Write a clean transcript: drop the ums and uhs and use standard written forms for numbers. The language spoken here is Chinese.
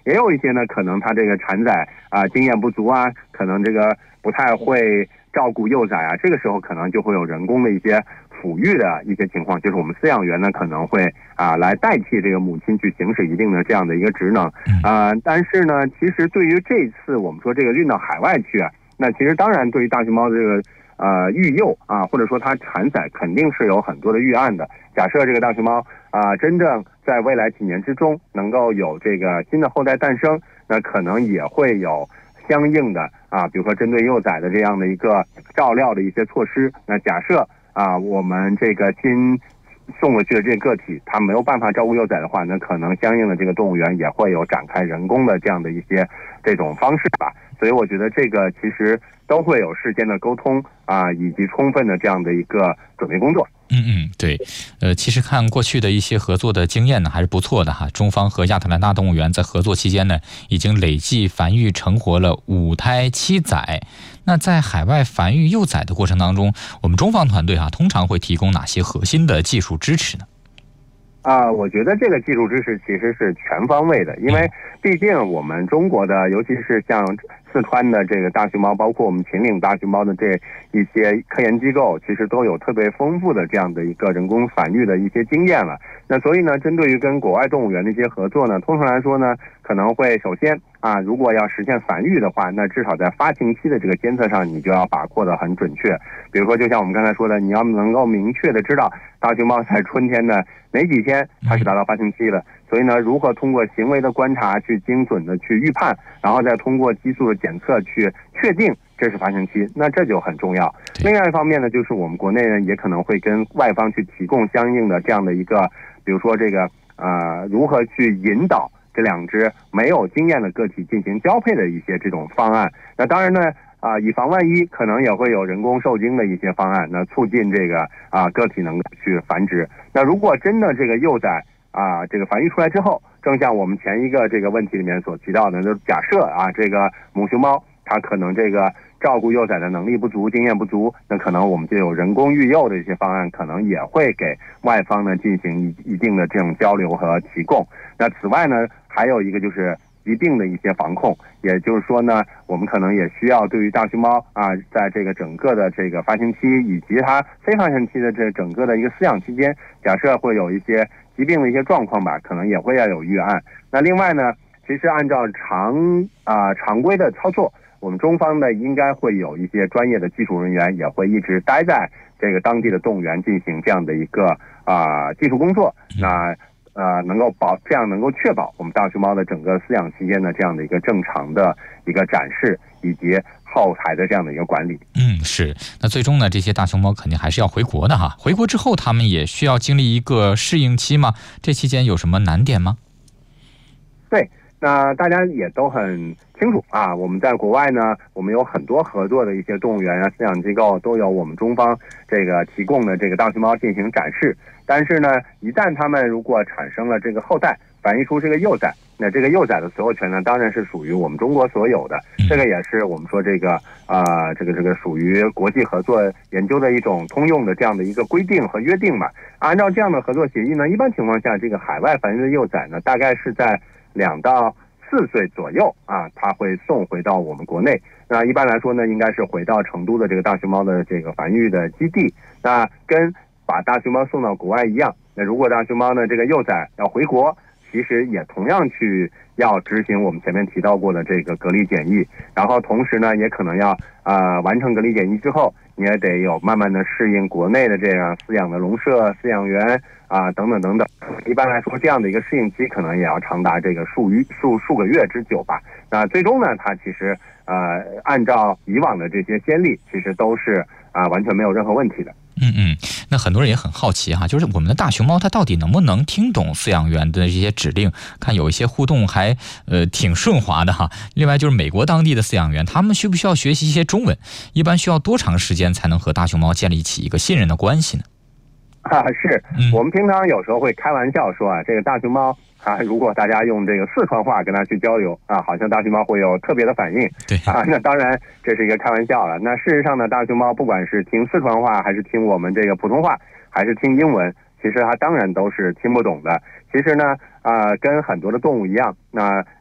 也有一些呢可能它这个产崽经验不足啊，可能这个不太会照顾幼崽啊，这个时候可能就会有人工的一些抚育的一些情况，就是我们饲养员呢可能会来代替这个母亲去行使一定的这样的一个职能但是呢，其实对于这次我们说这个运到海外去那其实当然对于大熊猫这个育幼或者说它产崽肯定是有很多的预案的。假设这个大熊猫真正在未来几年之中能够有这个新的后代诞生，那可能也会有相应的比如说针对幼崽的这样的一个照料的一些措施。那假设我们这个新送过去的这个个体它没有办法照顾幼崽的话，那可能相应的这个动物园也会有展开人工的这样的一些这种方式吧。所以我觉得这个其实都会有事先的沟通以及充分的这样的一个准备工作。 对，其实看过去的一些合作的经验呢，还是不错的哈。中方和亚特兰大动物园在合作期间呢，已经累计繁育成活了5胎7崽。那在海外繁育幼崽的过程当中，我们中方团队通常会提供哪些核心的技术支持呢？ 我觉得这个技术支持其实是全方位的，因为毕竟我们中国的，尤其是像四川的这个大熊猫，包括我们秦岭大熊猫的这一些科研机构，其实都有特别丰富的这样的一个人工繁育的一些经验了。那所以呢，针对于跟国外动物园的一些合作呢，通常来说呢，可能会首先如果要实现繁育的话，那至少在发情期的这个监测上，你就要把握的很准确。比如说，就像我们刚才说的，你要能够明确的知道大熊猫在春天的哪几天它是达到发情期了。所以呢，如何通过行为的观察去精准的去预判，然后再通过激素的检测去确定这是发情期，那这就很重要。另外一方面呢，就是我们国内呢也可能会跟外方去提供相应的这样的一个，比如说这个如何去引导这2只没有经验的个体进行交配的一些这种方案。那当然呢以防万一，可能也会有人工受精的一些方案，那促进这个个体能够去繁殖。那如果真的这个幼崽这个繁育出来之后，正像我们前一个这个问题里面所提到的，就假设这个母熊猫它可能这个照顾幼崽的能力不足、经验不足，那可能我们就有人工育幼的一些方案，可能也会给外方呢进行一定的这种交流和提供。那此外呢，还有一个就是疾病的一些防控，也就是说呢，我们可能也需要对于大熊猫在这个整个的这个发情期以及它非发情期的这整个的一个饲养期间，假设会有一些疾病的一些状况吧，可能也会要有预案。那另外呢，其实按照常规的操作，我们中方呢应该会有一些专业的技术人员也会一直待在这个当地的动物园进行这样的一个技术工作。那这样能够确保我们大熊猫的整个饲养期间的这样的一个正常的一个展示以及后台的这样的一个管理。 是。那最终呢，这些大熊猫肯定还是要回国的哈。回国之后，他们也需要经历一个适应期吗？这期间有什么难点吗？ 对，那大家也都很清楚我们在国外呢，我们有很多合作的一些动物园饲养机构都有我们中方这个提供的这个大熊猫进行展示。但是呢，一旦它们如果产生了这个后代，繁育出这个幼崽，那这个幼崽的所有权呢，当然是属于我们中国所有的。这个也是我们说这个这个属于国际合作研究的一种通用的这样的一个规定和约定嘛。按照这样的合作协议呢，一般情况下，这个海外繁育的幼崽呢，大概是在2到4岁左右它会送回到我们国内。那一般来说呢，应该是回到成都的这个大熊猫的这个繁育的基地。那跟把大熊猫送到国外一样，那如果大熊猫呢这个幼崽要回国，其实也同样要执行我们前面提到过的这个隔离检疫，然后同时呢也可能要完成隔离检疫之后，你也得有慢慢的适应国内的这样饲养的笼舍、饲养员等等等等。一般来说，这样的一个适应期可能也要长达这个数个月之久吧。那最终呢，它其实按照以往的这些先例，其实都是完全没有任何问题的。 那很多人也很好奇就是我们的大熊猫它到底能不能听懂饲养员的这些指令？看有一些互动还挺顺滑的哈。另外就是美国当地的饲养员，他们需不需要学习一些中文？一般需要多长时间才能和大熊猫建立起一个信任的关系呢？ 是我们平常有时候会开玩笑说这个大熊猫如果大家用这个四川话跟它去交流好像大熊猫会有特别的反应。 对那当然这是一个开玩笑了。那事实上呢，大熊猫不管是听四川话还是听我们这个普通话还是听英文，其实它当然都是听不懂的。其实呢跟很多的动物一样，那